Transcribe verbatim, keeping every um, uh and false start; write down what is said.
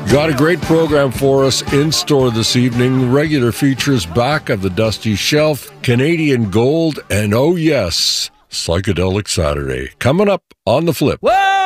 Got a great program for us in store this evening. Regular features back of the dusty shelf, Canadian Gold, and oh yes, Psychedelic Saturday. Coming up on The Flip. Whoa!